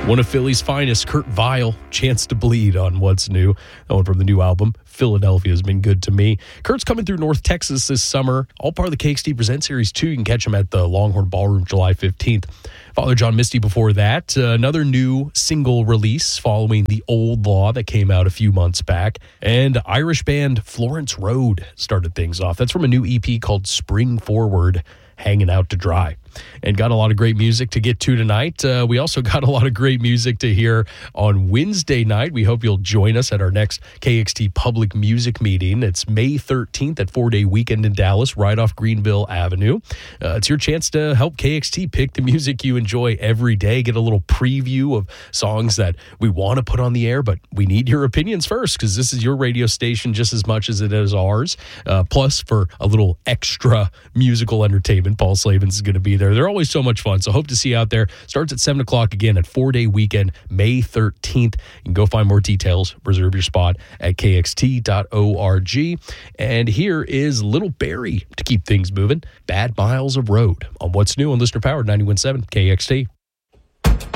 One of Philly's finest, Kurt Vile, Chance to Bleed on What's New. That one from the new album, Philadelphia Has Been Good to Me. Kurt's coming through North Texas this summer, all part of the KXT Present Series 2. You can catch him at the Longhorn Ballroom July 15th. Father John Misty before that, another new single release following The Old Law that came out a few months back. And Irish band Florence Road started things off. That's from a new EP called Spring Forward, Hanging Out to Dry. And got a lot of great music to get to tonight. We also got a lot of great music to hear on Wednesday night. We hope you'll join us at our next KXT Public Music Meeting. It's May 13th at 4-Day Weekend in Dallas, right off Greenville Avenue. It's your chance to help KXT pick the music you enjoy every day, get a little preview of songs that we want to put on the air, but we need your opinions first because this is your radio station just as much as it is ours. Plus, for a little extra musical entertainment, Paul Slavens is going to be there. They're always so much fun, so hope to see you out there. Starts at 7 o'clock again at 4-Day Weekend, May 13th. You can go find more details, reserve your spot at kxt.org. And here is Little Barry to keep things moving. Bad Miles of Road on What's New on Listener Powered 91.7 KXT.